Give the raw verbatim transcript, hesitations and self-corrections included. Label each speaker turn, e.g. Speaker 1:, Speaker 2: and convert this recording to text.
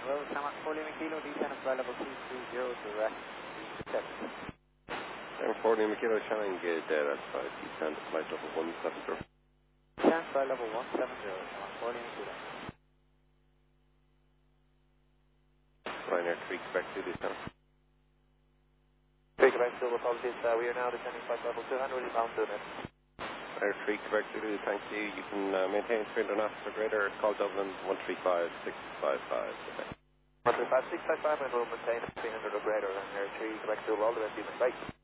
Speaker 1: Well, Samak four Lima Kilo, descend of level two three zero, direct reception.
Speaker 2: I'm four Lima Kilo, Shannon Gate, uh, that's five, descend of flight level one seven zero.
Speaker 1: Descend flight level one seven zero, Samak four Lima Kilo.
Speaker 2: Ryanair three, Quebec two, descend.
Speaker 1: three Quebec two, apologies, uh, we are now descending flight level two hundred, inbound to net.
Speaker 2: Ryanair three, Quebec two, thank you. You can uh, maintain three hundred knots for greater, call Dublin one three five six five five. Okay.
Speaker 1: one three five six five five, and we'll maintain three hundred or greater, Ryanair three, Quebec two, all the rest of you, mistake.